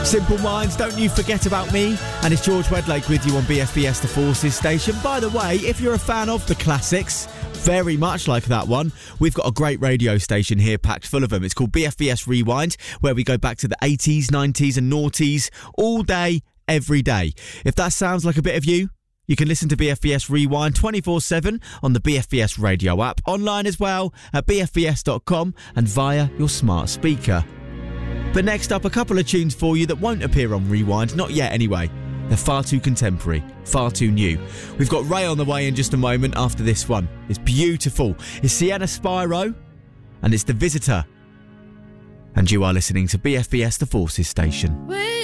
Simple Minds, Don't You Forget About Me. And it's George Wedlake with you on BFBS The Forces station. By the way, if you're a fan of the classics, very much like that one, we've got a great radio station here packed full of them. It's called BFBS Rewind, where we go back to the 80s, 90s and noughties all day, every day. If that sounds like a bit of you, you can listen to BFBS Rewind 24/7 on the BFBS radio app, online as well at bfbs.com and via your smart speaker. But next up, a couple of tunes for you that won't appear on Rewind, not yet anyway. They're far too contemporary, far too new. We've got Ray on the way in just a moment after this one. It's beautiful. It's Sienna Spyro and it's The Visitor. And you are listening to BFBS The Forces station.